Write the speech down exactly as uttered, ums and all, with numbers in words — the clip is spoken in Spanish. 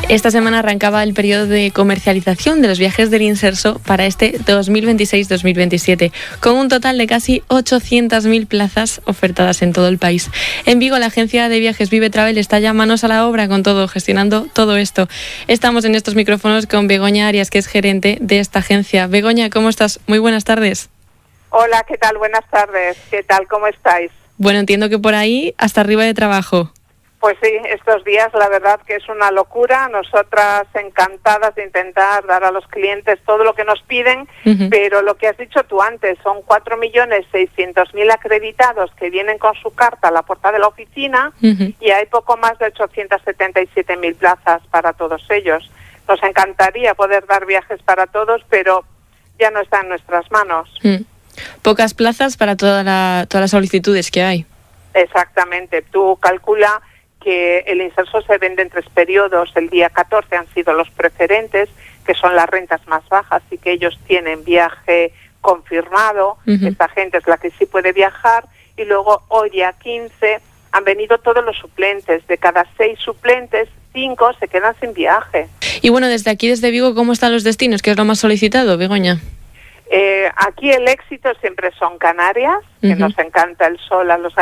Esta semana arrancaba el periodo de comercialización de los viajes del Inserso para este dos mil veintiséis dos mil veintisiete, con un total de casi ochocientas mil plazas ofertadas en todo el país. En Vigo, la agencia de viajes Vive Travel está ya manos a la obra con todo, gestionando todo esto. Estamos en estos micrófonos con Begoña Arias, que es gerente de esta agencia. Begoña, ¿cómo estás? Muy buenas tardes. Hola, ¿qué tal? Buenas tardes. ¿Qué tal? ¿Cómo estáis? Bueno, entiendo que por ahí hasta arriba de trabajo. Pues sí, estos días la verdad que es una locura. Nosotras encantadas de intentar dar a los clientes todo lo que nos piden, uh-huh. pero lo que has dicho tú antes, son cuatro millones seiscientos mil acreditados que vienen con su carta a la puerta de la oficina, uh-huh. y hay poco más de ochocientas setenta y siete mil plazas para todos ellos. Nos encantaría poder dar viajes para todos, pero ya no está en nuestras manos. Uh-huh. Pocas plazas para toda la, todas las solicitudes que hay. Exactamente. Tú calcula que el Inserso se vende en tres periodos. El día catorce han sido los preferentes, que son las rentas más bajas y que ellos tienen viaje confirmado. Uh-huh. Esta gente es la que sí puede viajar. Y luego hoy día quince han venido todos los suplentes. De cada seis suplentes, cinco se quedan sin viaje. Y bueno, desde aquí, desde Vigo, ¿cómo están los destinos? ¿Qué es lo más solicitado, Begoña? Eh, aquí el éxito siempre son Canarias, que uh-huh. nos encanta el sol a los